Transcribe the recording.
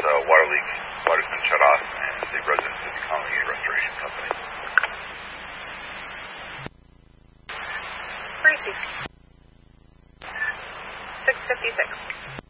water leak. Water's been shut off, and the residents will be calling a restoration company. Receive. 656.